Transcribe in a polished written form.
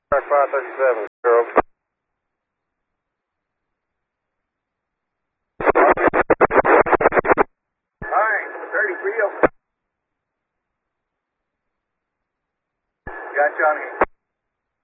537, Girl. Alright, 33. Got you on here.